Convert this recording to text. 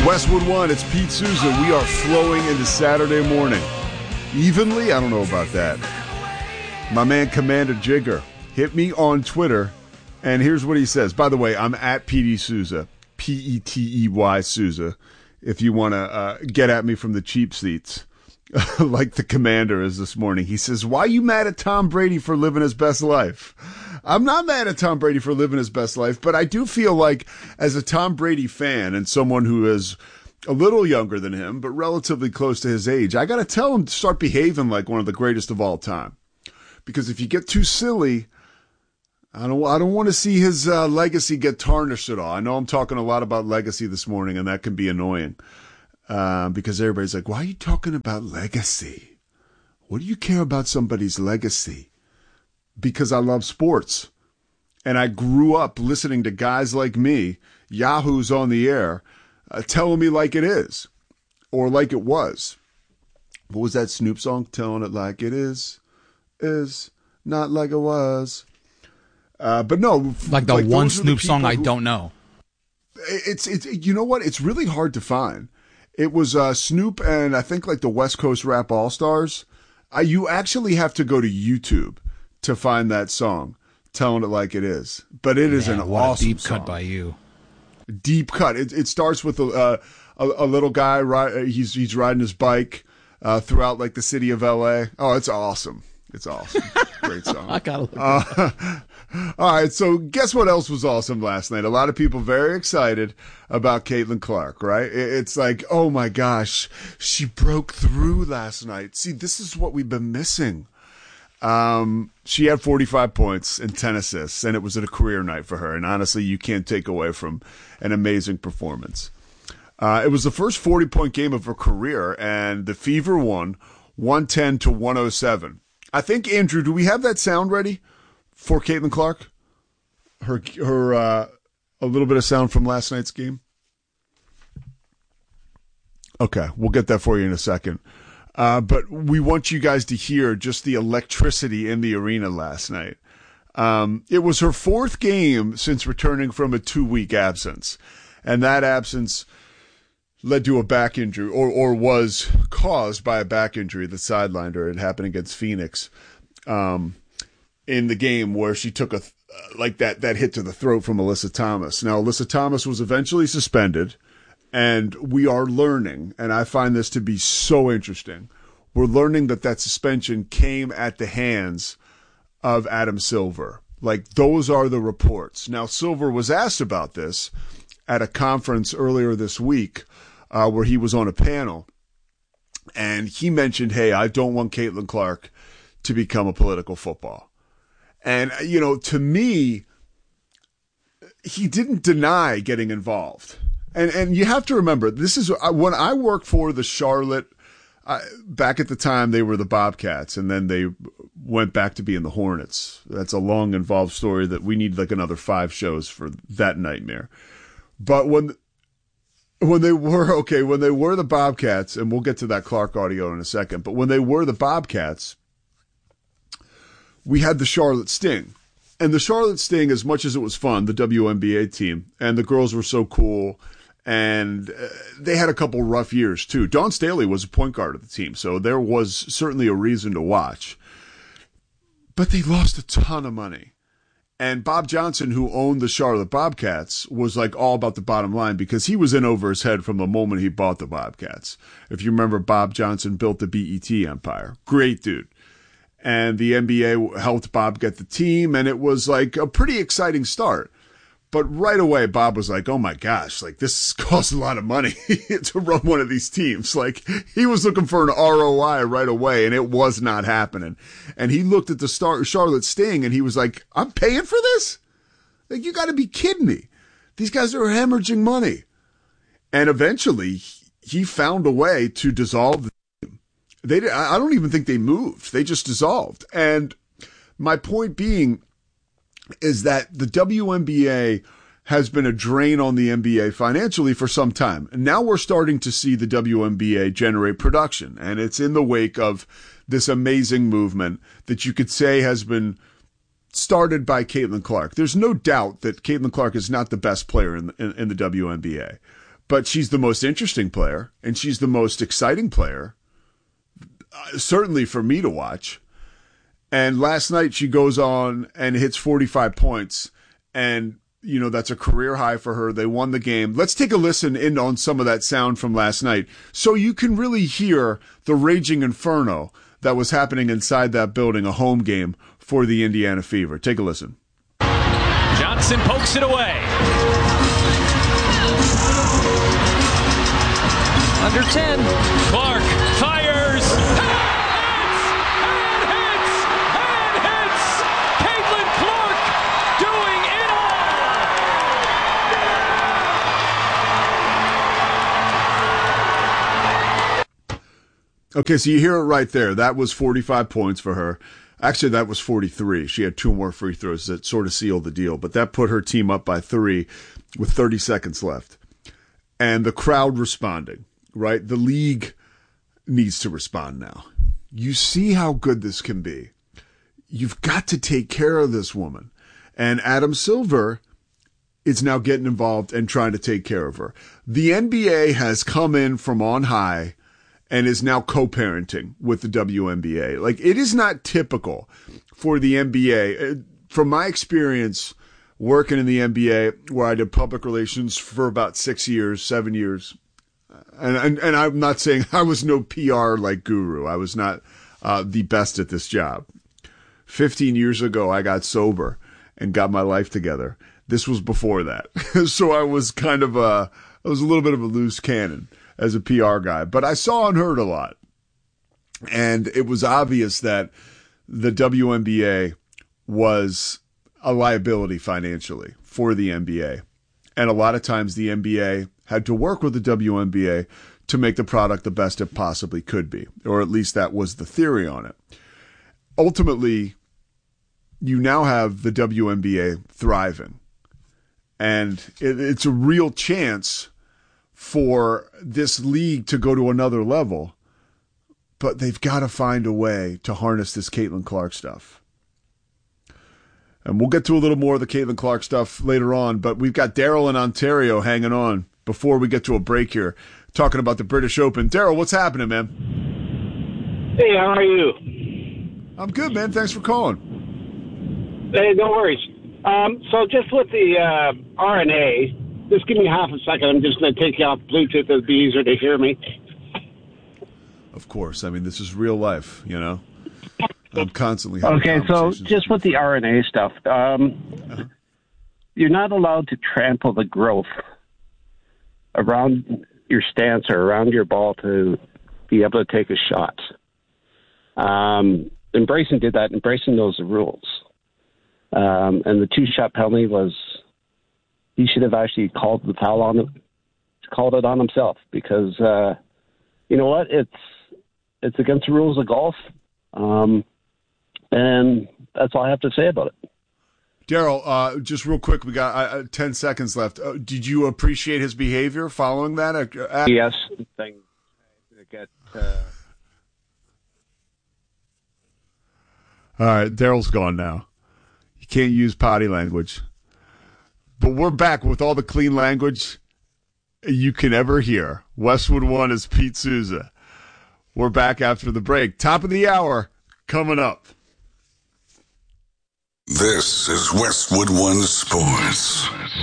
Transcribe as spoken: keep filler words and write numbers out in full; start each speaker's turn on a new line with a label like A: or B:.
A: Westwood One, it's Pete Souza. We are flowing into Saturday morning. Evenly? I don't know about that. My man Commander Jigger hit me on Twitter, and here's what he says. By the way, I'm at P D Souza, P E T E Y Souza, if you want to uh, get at me from the cheap seats, like the Commander is this morning. He says, why are you mad at Tom Brady for living his best life? I'm not mad at Tom Brady for living his best life, but I do feel like as a Tom Brady fan and someone who is a little younger than him, but relatively close to his age, I got to tell him to start behaving like one of the greatest of all time. Because if you get too silly, I don't, I don't want to see his uh, legacy get tarnished at all. I know I'm talking a lot about legacy this morning, and that can be annoying uh, because everybody's like, why are you talking about legacy? What do you care about somebody's legacy? Because I love sports. And I grew up listening to guys like me, yahoos on the air, uh, telling me like it is or like it was. What was that Snoop song? Telling it like it is, is not like it was. Uh, but no.
B: Like the
A: like
B: one Snoop
A: the
B: song I
A: who,
B: don't know.
A: It's, it's, you know what? It's really hard to find. It was uh, Snoop and I think like the West Coast Rap All-Stars. Uh, you actually have to go to YouTube to find that song, telling it like it is. But it is
B: Man,
A: an
B: what
A: awesome
B: a deep
A: song.
B: cut by you.
A: Deep cut. It, it starts with a, uh, a a little guy. Ri- he's he's riding his bike uh, throughout like the city of L A. Oh, it's awesome. It's awesome. Great song.
B: I gotta look
A: uh, all right. So guess what else was awesome last night? A lot of people very excited about Caitlin Clark, right? It, it's like, oh my gosh, she broke through last night. See, this is what we've been missing. Um, she had forty-five points and ten assists, and it was a career night for her. And honestly, you can't take away from an amazing performance. Uh, it was the first forty-point game of her career, and the Fever won one ten to one oh seven. I think, Andrew, do we have that sound ready for Caitlin Clark? Her, her, uh, a little bit of sound from last night's game? Okay, we'll get that for you in a second. Uh, but we want you guys to hear just the electricity in the arena last night. Um, it was her fourth game since returning from a two-week absence. And that absence led to a back injury, or, or was caused by a back injury that sidelined her. It happened against Phoenix um, in the game where she took a like that, that hit to the throat from Alyssa Thomas. Now, Alyssa Thomas was eventually suspended. And we are learning, and I find this to be so interesting, we're learning that that suspension came at the hands of Adam Silver. Like, those are the reports. Now, Silver was asked about this at a conference earlier this week uh, where he was on a panel, and he mentioned, hey, I don't want Caitlin Clark to become a political football. And, you know, to me, he didn't deny getting involved. And and you have to remember, this is when I worked for the Charlotte, uh, back at the time they were the Bobcats, and then they went back to being the Hornets. That's a long, involved story that we need like another five shows for that nightmare. But when when they were, okay, when they were the Bobcats, and we'll get to that Clark audio in a second, but when they were the Bobcats, we had the Charlotte Sting. And the Charlotte Sting, as much as it was fun, the W N B A team, and the girls were so cool, and uh, they had a couple rough years too. Dawn Staley was a point guard of the team, so there was certainly a reason to watch. But they lost a ton of money. And Bob Johnson, who owned the Charlotte Bobcats, was like all about the bottom line because he was in over his head from the moment he bought the Bobcats. If you remember, Bob Johnson built the B E T empire. Great dude. And the N B A helped Bob get the team, and it was like a pretty exciting start. But right away, Bob was like, oh my gosh, like this costs a lot of money to run one of these teams. Like he was looking for an R O I right away, and it was not happening. And he looked at the Star- Charlotte Sting, and he was like, I'm paying for this? Like, you got to be kidding me. These guys are hemorrhaging money. And eventually, he found a way to dissolve the team. They did, I don't even think they moved. They just dissolved. And my point being is that the W N B A has been a drain on the N B A financially for some time. And now we're starting to see the W N B A generate production. And it's in the wake of this amazing movement that you could say has been started by Caitlin Clark. There's no doubt that Caitlin Clark is not the best player in the, in, in the W N B A. but she's the most interesting player, and she's the most exciting player, uh, certainly for me to watch. And last night she goes on and hits forty-five points, and you know that's a career high for her. They won the game. Let's take a listen in on some of that sound from last night so you can really hear the raging inferno that was happening inside that building, a home game for the Indiana Fever. Take a listen.
B: Johnson pokes it away. Under ten. Clark fires. And hits! And hits! Caitlin Clark doing it
A: all! Okay, so you hear it right there. That was forty-five points for her. Actually, that was forty-three. She had two more free throws that sort of sealed the deal, but that put her team up by three with thirty seconds left. And the crowd responding, right? The league needs to respond now. You see how good this can be. You've got to take care of this woman. And Adam Silver is now getting involved and trying to take care of her. The N B A has come in from on high and is now co-parenting with the W N B A. Like, it is not typical for the N B A. From my experience working in the N B A, where I did public relations for about six years, seven years, and and, and I'm not saying I was no P R like guru. I was not uh, the best at this job. Fifteen years ago, I got sober and got my life together. This was before that, so I was kind of a, I was a little bit of a loose cannon as a P R guy, but I saw and heard a lot. And it was obvious that the W N B A was a liability financially for the N B A. And a lot of times the N B A had to work with the W N B A to make the product the best it possibly could be, or at least that was the theory on it. Ultimately, you now have the W N B A thriving. And it, it's a real chance for this league to go to another level, but they've got to find a way to harness this Caitlin Clark stuff. And we'll get to a little more of the Caitlin Clark stuff later on, but we've got Daryl in Ontario hanging on before we get to a break here, talking about the British Open. Daryl, what's happening, man?
C: Hey, how are you?
A: I'm good, man. Thanks for calling.
C: Hey, no worries. Um, so just with the uh, R N A, just give me half a second. I'm just going to take you off Bluetooth. It'll be easier to hear me.
A: Of course. I mean, this is real life, you know? I'm constantly having
C: Okay, so just with the R N A stuff, um, uh-huh. You're not allowed to trample the growth around your stance or around your ball to be able to take a shot. Um, and Bryson did that, and Bryson knows the rules. Um, and the two-shot penalty was, he should have actually called the foul on it, called it on himself, because uh, you know what, it's it's against the rules of golf, um, and that's all I have to say about it.
A: Daryl, uh, just real quick, we got uh, ten seconds left. Uh, did you appreciate his behavior following that? Uh,
C: yes. Thing to get. Uh...
A: All right, Daryl's gone now. You can't use potty language. But we're back with all the clean language you can ever hear. Westwood One is Pete Souza. We're back after the break. Top of the hour coming up.
D: This is Westwood One Sports.